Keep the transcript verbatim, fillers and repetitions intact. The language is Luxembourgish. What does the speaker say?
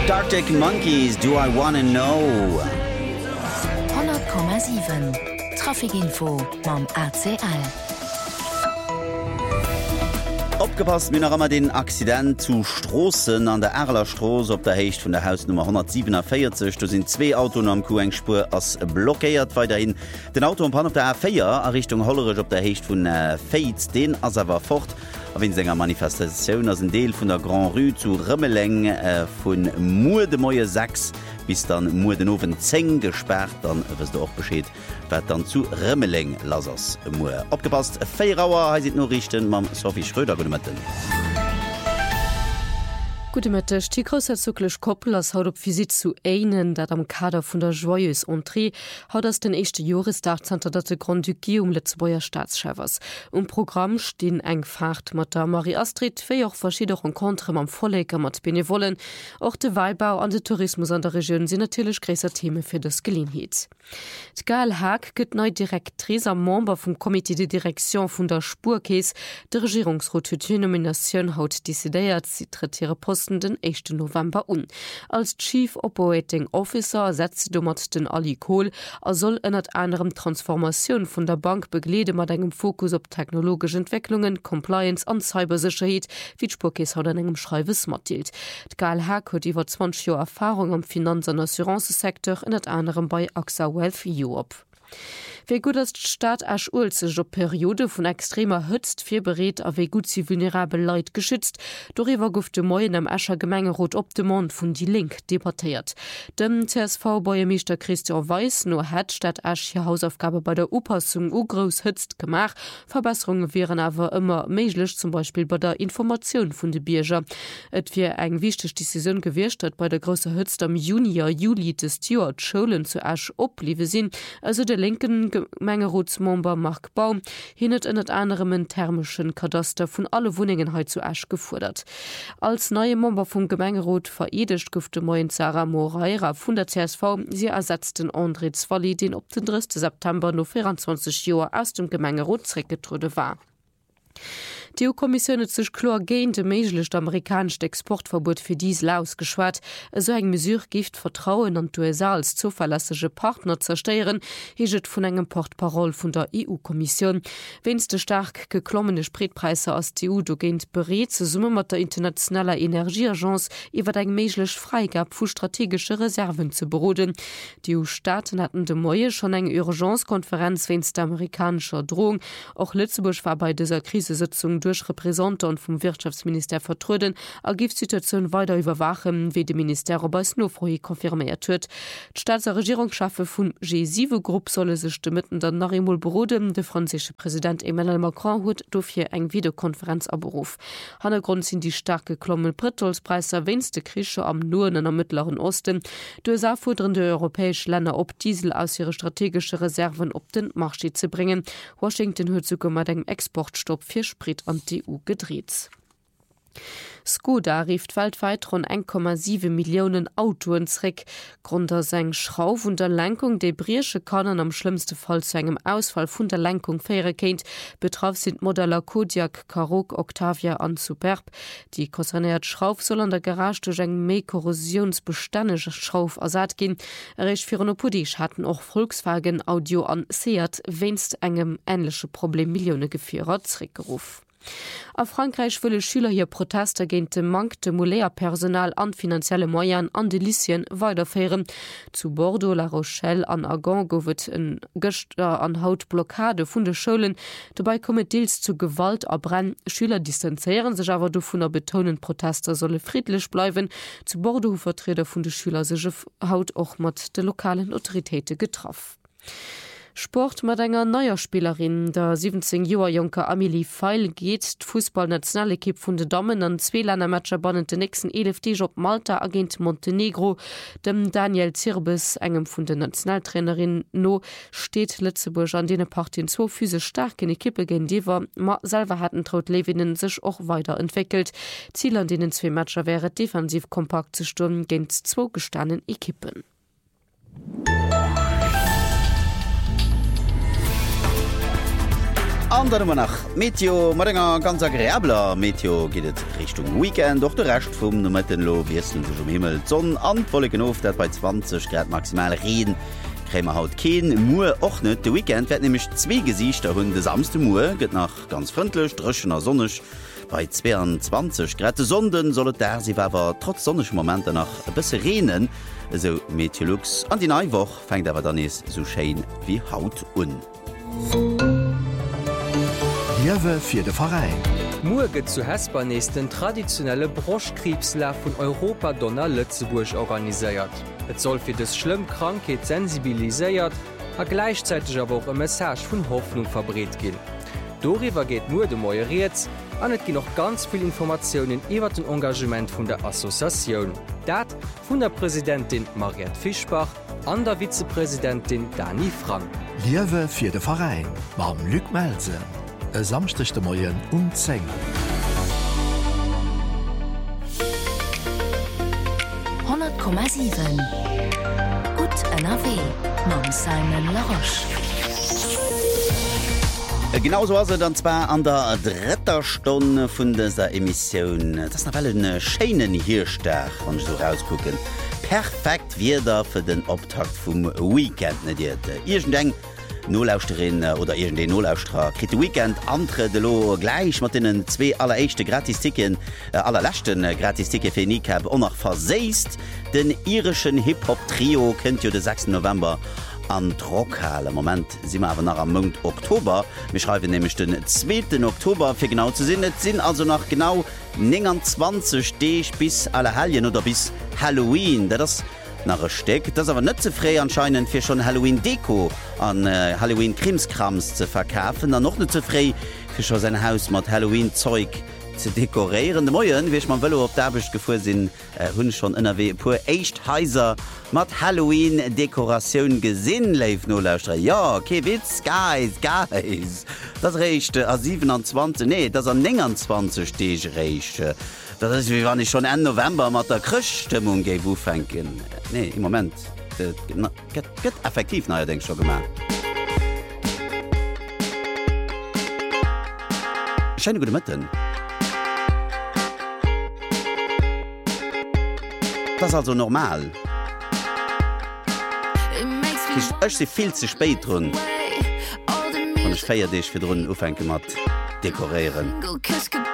Arctic Monkeys, do I wanna know? hundert Komma sieben Trafikinfo mam A C L. Opgepasst mir noch immer den Accident zu Strossen an der Erlerstraße op der Hecht von der Hausnummer hundertsiebenundvierzig. Da sind zwei Autos am Kuengspur als blockiert weiterhin. Den Auto am auf der A vier Richtung Hollerisch op der Hecht von äh, Fates, den as er war fort. Auf in seiner Manifestation als ein Deel von der Grand Rue zu Rümmeleng äh, von Muerdemoie sechs bis dann Muerdenoven zehn gesperrt, dann wirst du auch Bescheid, wird dann zu Rümmeleng Lassers Muer. Abgepasst, Feierauer heißt nur richten, Mam Sophie Schröder, gute Mittag. Gute Mittag. Die großherzogliche Koppel als haut op Visit zu einen, dat am Kader von der Joyeuse Entrée haut das den echte Juristag Zter dat de Grand Duché um Letzebauer Staatschefers. Um Programm stehen eng Fahrt mat der Marie Astrid, fir auch verschiedene Rencontre am Volleger mat Benevole, auch de Weibau an de Tourismus an der Region sind natürlich gräser Themen für das Gelegenheit. Gail Haag gëtt neu Direktrice am Member vom Komitee de Direktion vun der Spurkäes, de Regierungsrat huet die Nomination haut décidéiert, sie tritt ihre Post den echten November un. Als Chief Operating Officer setzt dummert den Ali Kohl, er soll ënnert anderem Transformation vun der Bank beglede mat engem Fokus op technologische Entwicklungen, Compliance an Cybersicherheit, wie Spurkes haut an engem Schreiwes mattilt. Gail Haag huet iwwer zwanzig Jahre Erfahrung am Finanz- und Assurancesektor ënnert anderem bei A X A Wealth Europe. Wie gut ist die Stadt Asch-Ulm sich op Periode von extremer Hützt fir berät a wie gut sie vulnerable Leute geschützt, darüber gufte Moien am Ascher Gemengerot op dem Mond von die Link debattiert. Dem C S V-Bäuermeister Christian Weiß nur hat Stadt Asch hier Hausaufgabe bei der Upassung ugros Hützt gemacht. Verbesserungen wären aber immer möglich, zum Beispiel bei der Information von de Bierger. Et wie eng wichtig Decision gewirrscht hat bei der große Hützt am Juni, Juli des Stewart Schulen zu Asch obliebe sind, also der linken Gemengerotsmember Mark Baum hinet in et anderem en thermischen Kadaster vun alle Wohnungen zu Asch gefordert. Als neue Member vum Gemengerot veredigt gufte Moin Sarah Moreira vun der C S V, sie ersetzten André Zwalli, den op den dritten September no vierundzwanzig Joer aus dem Gemengerot zurückgetrude war. Die E U-Kommission hat sich klar gegen de meiglecht amerikanische Exportverbot für Diesel ausgeschwart. So eng Mesur gift Vertrauen an d'U S A als zuverlässige Partner zerstören, heget von engem Portparol von der E U-Kommission. Wenn's de stark geklommene Spritpreise aus der E U dogent berät, zusammen mit der internationaler Energieagenz iwwer eng meiglech Freigab vu strategische Reserven zu beroden. Die E U-Staaten hatten de Moie schon eng Urgenzkonferenz wenn's der amerikanischer Drohung. Auch Lützeburg war bei dieser Krisesitzung durch Repräsentanten vom Wirtschaftsminister vertruden, a Giftsituation weiter überwachen, wie de Minister Robert Nofroy konfirmiert huet. Die Staats- und Regierungschafe vun G sieben Gruppe solle sich mitten dann nach emul beroden. Der französische Präsident Emmanuel Macron huet dofir eng Videokonferenz aberuf. Hintergrund sind die stark geklommen Petrolspreise wennste Krische am Norden am Mittleren Osten. Die U S A fordern die europäischen Länder op Diesel aus ihre strategische Reserven op den Marché zu bringen. Washington huet sogar mat engem Exportstopp für Sprit an die E U gedreht. Skoda rieft weltweit rund eins Komma sieben Millionen Autoen zurück. Grund aus eng Schrauf und der Lenkung de Briersche kann am schlimmsten Fall zu engem Ausfall von der Lenkung fähre kennt. Betroffen sind Modeller Kodiaq, Karoq, Octavia und Superb. Die konzerniert Schrauf soll an der Garage durch eng mehr korrosionsbeständige Schrauf ersat gehen. Erich für Podisch hatten auch Volkswagen, Audio und Seat wenigstens engem ähnliche Problem Millionen Gefährer zurückgerufen. A Frankreich wëlle Schüler hier Proteste gegen den Mangel de Moléa-Personal an finanzielle Moyen an de Lyceen weiterfeieren. Zu Bordeaux, La Rochelle an Agen gowet en Göster an Haut Blockade vun de Schulen. Dabei komme deels zu Gewalt abrennen. Schüler distanzieren sich aber davon er betonen, Proteste solle friedlich bleiben. Zu Bordeaux Vertreter vun de Schüler sich haut auch mat de lokalen Autoritäten getroffen. Sport mat enger neuer Spielerin der siebzehn Joer Junker Amelie Feil geht Fußballnationalekipp vun de Damen an zwei Ländermatscher bannen den nächsten elf Tage op Malta agent Montenegro. Dem Daniel Zirbes engem vun der Nationaltrainerin no steht Lützeburg an dene Partien zwo Füse stark in Ekippe gen Diwer ma selber hatten traut Lewinnen sich auch weiterentwickelt. Ziel an denen zwei Matscher wäre defensiv kompakt zu stürmen gen zwo gestanden Ekippen. An dann immer nach Meteo mat enger ganz agréabler Meteo giet Richtung Weekend doch der recht vum no Mtten lo wiessen sech um Himmel Sonn anfolgen of dat bei zwanzig Grad maximal reden. Krämer haut Keen Mu och net de Weekend werd nämlich zwee Gesichter hunn de samste Mu gëtt nach ganz frontndlech drëschener sonnech bei zweiundzwanzig Grad sonden sollt der sie wer trotz sonnech Momente nach e bësse renen eso Meteorlux an die Neiwoch fängt awer dann is so schein wie Haut un. Liewe fir de Verein. Muget zu Hespernes den traditionelle Broschkriebslaf vun Europa Donner Lützeburg organiséiert. Et soll fir des schlimm Krankheet sensibiliséiert, a gleichzeitig aber auch e Message vun Hoffnung verbret gin. Doriwer geht nur de Moieriert, an et gi noch ganz viel Informationen iwwer den Engagement vun der Assoziation. Dat vun der Präsidentin Mariette Fischbach an der Vizepräsidentin Dani Frank. Liewe fir de Verein, mam Lück Melsen. E samstichte Moien unzeng. hundert Komma sieben Gut N R W Mam Simon Laroche. Genauso was dann zwar an der dritter Stunde vun dieser Emission. Das nach allen Scheinen Hirstach und so rausgucken. Perfekt wieder für den Auftakt vom Weekend net dir. Irgend denk Nolauusterin oder irgend den Nolauustra krit Weekend antre de lo gleich mat innen zwee alleréischte Gratisticken äh, allerlächten äh, Gratistike fir Nicap on nach verseist. Den irischen Hip-Hop-Trio kennt jo de sechsten November an Rockhall. Moment si awer nach am Mont Oktober. Wir schreiben nämlich den zweiten Oktober fir genau zu sinn. Et sinn also nach genau neunundzwanzig Deeg bis alle Hallien oder bis Halloween. Das nach e Steck, das aber net zuré anscheinend fir schon Halloween Deko an äh, Halloween Krimskrams zu verkaufen, dann noch net zuré fir schon sein Haus mat Halloween Zeug zu dekorieren. De Moien wiech man well op derbecht gefu sinn äh, hunn schon N R W pur echt heiser mat Halloween Dekoration gesinn leif no lausre. Ja ke Witz guys guys das rechte a siebenundzwanzig nee das an neunundzwanzig Deeg rechte. Das ist wie wann ich schon Ende November mat der Krchtstimmung ge wo fenken. Nee im Moment gëtt effektiv na denk schon gemacht. Scheine gute Mitten. Das ist also normal. Ich ech se viel zu spät run. Und ich feier dich fir run ufenke mat dekorieren.